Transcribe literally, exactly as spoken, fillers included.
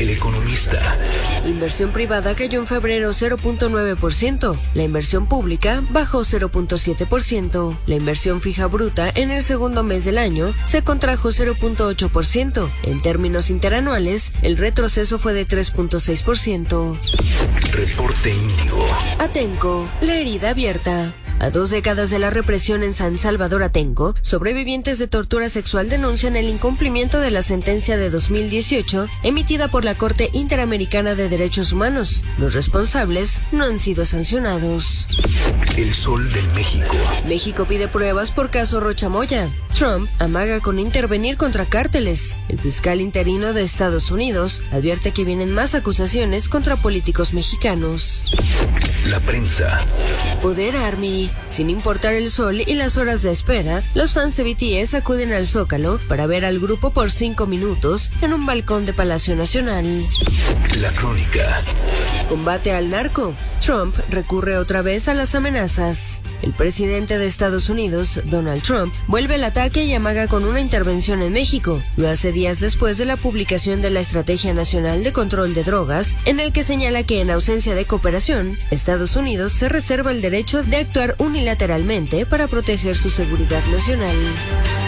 El Economista. Inversión privada cayó en febrero cero punto nueve por ciento. La inversión pública bajó cero punto siete por ciento. La inversión fija bruta en el segundo mes del año se contrajo cero punto ocho por ciento. En términos interanuales, el retroceso fue de tres punto seis por ciento. Reporte Índigo. Atenco, la herida abierta. A dos décadas de la represión en San Salvador Atenco, sobrevivientes de tortura sexual denuncian el incumplimiento de la sentencia de dos mil dieciocho emitida por la Corte Interamericana de Derechos Humanos. Los responsables no han sido sancionados. El Sol de México. México pide pruebas por caso Rocha Moya. Trump amaga con intervenir contra cárteles. El fiscal interino de Estados Unidos advierte que vienen más acusaciones contra políticos mexicanos. La prensa. Poder Army. Sin importar el sol y las horas de espera, los fans de B T S acuden al Zócalo para ver al grupo por cinco minutos en un balcón de Palacio Nacional. La Crónica. Combate al narco. Trump recurre otra vez a las amenazas. El presidente de Estados Unidos, Donald Trump, vuelve al ataque y amaga con una intervención en México. Lo hace días después de la publicación de la Estrategia Nacional de Control de Drogas, en el que señala que en ausencia de cooperación, Estados Unidos se reserva el derecho de actuar unilateralmente para proteger su seguridad nacional.